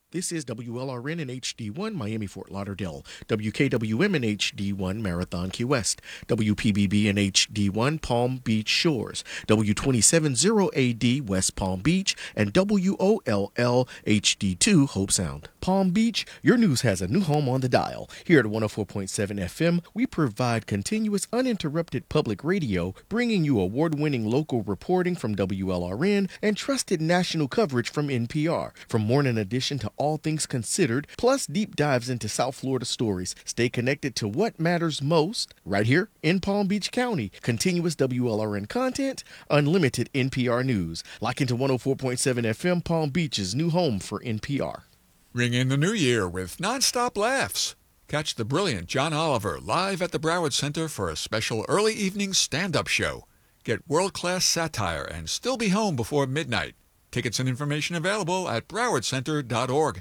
This is WLRN in HD1, Miami, Fort Lauderdale, WKWM in HD1, Marathon, Key West, WPBB in HD1, Palm Beach Shores, W270AD, West Palm Beach, and WOLL HD2, Hope Sound. Palm Beach, your news has a new home on the dial. Here at 104.7 FM, we provide continuous, uninterrupted public radio, bringing you award-winning local reporting from WLRN and trusted national coverage from NPR. From morning edition to all things considered, plus deep dives into South Florida stories. Stay connected to what matters most right here in Palm Beach County. Continuous WLRN content, unlimited NPR news. Lock into 104.7 FM, Palm Beach's new home for NPR. Ring in the new year with nonstop laughs. Catch the brilliant John Oliver live at the Broward Center for a special early evening stand-up show. Get world-class satire and still be home before midnight. Tickets and information available at browardcenter.org.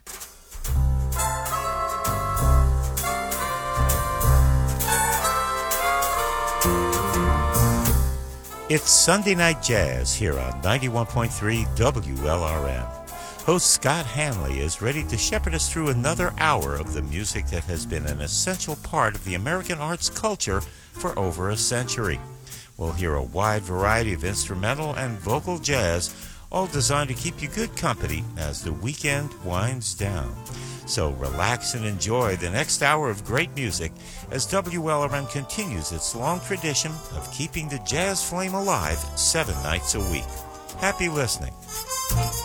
It's Sunday Night Jazz here on 91.3 WLRN. Host Scott Hanley is ready to shepherd us through another hour of the music that has been an essential part of the American arts culture for over a century. We'll hear a wide variety of instrumental and vocal jazz, all designed to keep you good company as the weekend winds down. So relax and enjoy the next hour of great music as WLRN continues its long tradition of keeping the jazz flame alive 7 nights a week. Happy listening.